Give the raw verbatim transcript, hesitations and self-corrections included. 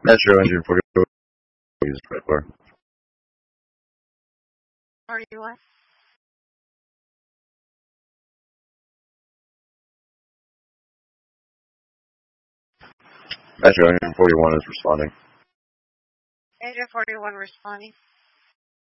Metro engine forty-one is red bar. forty-one. Metro engine forty-one is responding. Engine forty-one responding.